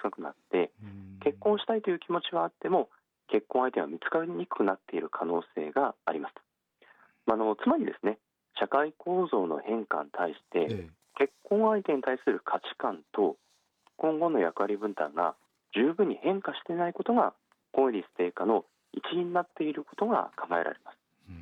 少なくなって、結婚したいという気持ちはあっても結婚相手が見つかりにくくなっている可能性があります。つまりですね、社会構造の変化に対してええ。 結婚相手に対する価値観と今後の役割分担が十分に変化していないことが婚姻率低下の一因になっていることが考えられます。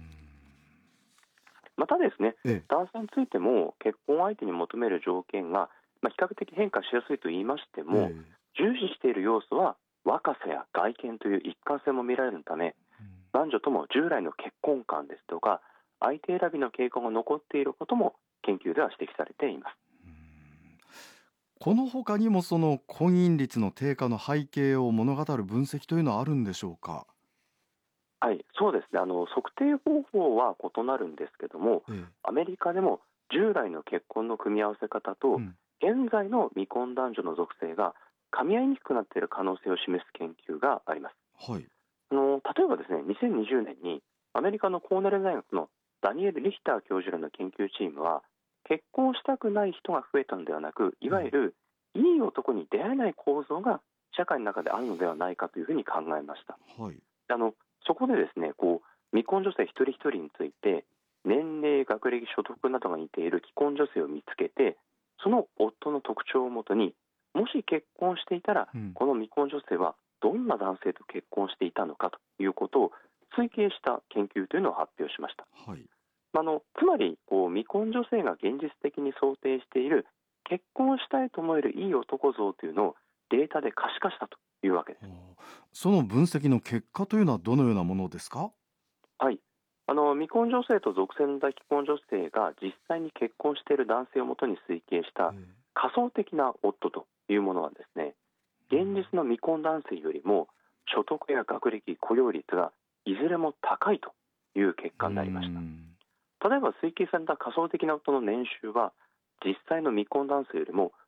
またですね、 ええ。 男性についても結婚相手に求める条件が、比較的変化しやすいと言いましても、 ええ。 重視している要素は若さや外見という一貫性も見られるため、男女とも従来の結婚観ですとか相手選びの傾向が残っていることも研究では指摘されています。 この他にもその婚姻率の低下の背景を物語る分析というのはあるんでしょうか？ はい、そうですね。測定方法は異なるんですけども、 ええ。 アメリカでも従来の結婚の組み合わせ方とうん。 現在の未婚男女の属性が噛み合いにくくなっている可能性を示す研究があります。 はい。 例えばですね、2020年にアメリカのコーネル大学のダニエル・リヒター教授らの研究チームは、結婚したくない人が増えたのではなく、いわゆるいい男に出会えない構造が社会の中であるのではないかというふうに考えました。 はい。 でそこでですね、未婚女性一人一人について年齢、学歴、所得などが似ている既婚女性を見つけて、その夫の特徴をもとに、もし結婚していたらうん。 この未婚女性はどんな男性と結婚していたのかということを推計した研究というのを発表しました。 はい。 つまり未婚女性が現実的に想定している結婚したいと思えるいい男像というのをデータで可視化したというわけです。 その分析の結果というのはどのようなものですか？ はい、未婚女性と属性のない既婚女性が実際に結婚している男性をもとに推計したええ。 仮想的な夫というものはですね、現実の未婚男性よりも所得や学歴、雇用率がいずれも高いという結うー果になりました。 ん。 例えば推計された仮想的な夫の年収は実際の未婚男性よりも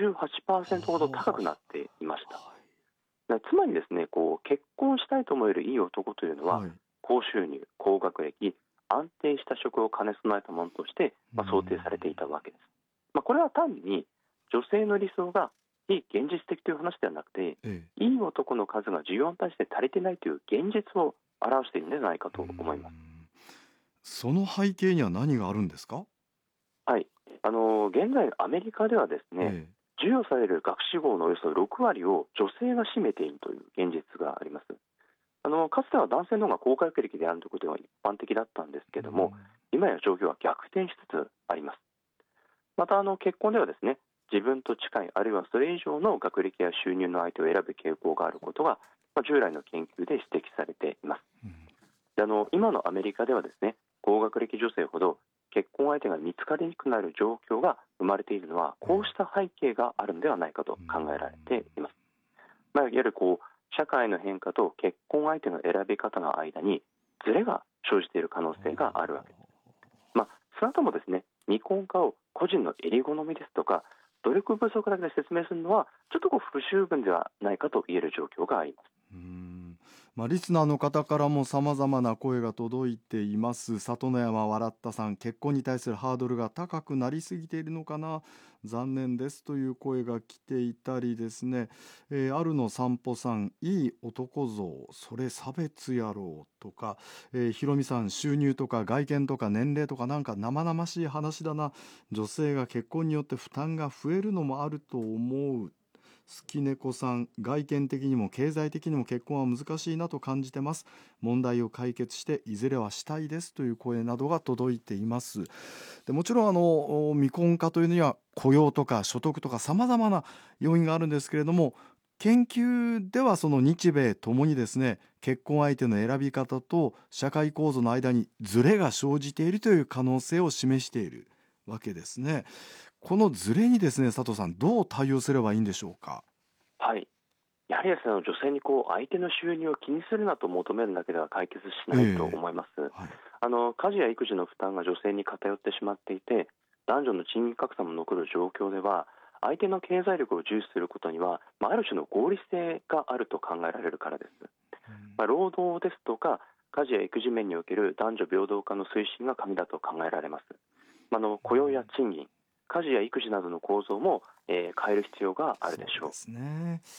58%ほど高くなっていました。 はい。 つまりですね、結婚したいと思えるいい男というのははい。 高収入、高学歴、安定した職を兼ね備えたものとして、 うー想定されていん。 たわけです。これは単に女性の理想が非現実的という話ではなくて、 ええ。 いい男の数が需要に対して足りていないという現実を表しているのではないかうーと思います。 ん。その背景には何があるんですか？ はい、現在アメリカではですね、 ええ。 授与される学士号のおよそ6割を女性が占めているという現実があります。かつては男性の方が高学歴であるということが一般的だったんですけども、今や状況は逆転しつつあります。また結婚ではですね、自分と近いあるいはそれ以上の学歴や収入の相手を選ぶ傾向があることが、従来の研究で指摘されています。で今のアメリカではですね、高学歴女性ほど結婚相手が見つかりにくくなる状況が生まれているのは、こうした背景があるのではないかと考えられています。いわゆる社会の変化と結婚相手の選び方の間にズレが生じている可能性があるわけです。その後もですね、未婚化を個人の襟好みですとか努力不足だけで説明するのはちょっと不十分ではないかと言える状況があります。 リスナーの方からも様々な声が届いています。里の山笑ったさん、結婚に対するハードルが高くなりすぎているのかな、残念ですという声が来ていたりですね、あるの散歩さん、いい男像それ差別やろうとか、ひろみさん、収入とか外見とか年齢とかなんか生々しい話だな、女性が結婚によって負担が増えるのもあると思う。好き猫さん、外見的にも経済的にも結婚は難しいなと感じてます。問題を解決していずれはしたいですという声などが届いています。でもちろん未婚化というには雇用とか所得とか様々な要因があるんですけれども、研究ではその日米ともにですね、結婚相手の選び方と社会構造の間にズレが生じているという可能性を示しているわけですね。このズレにですね、佐藤さん、どう対応すればいいんでしょうか？ はい、やはりですね、女性に相手の収入を気にするなと求めるだけでは解決しないとええ。 思います。 はい。 家事や育児の負担が女性に偏ってしまっていて、男女の賃金格差も残る状況では、相手の経済力を重視することには、ある種の合理性があると考えられるからです。労働ですとか家事や育児面における男女平等化の推進が鍵だと考えられます。雇用や賃金、家事や育児などの構造も、変える必要があるでしょう。 そうですね。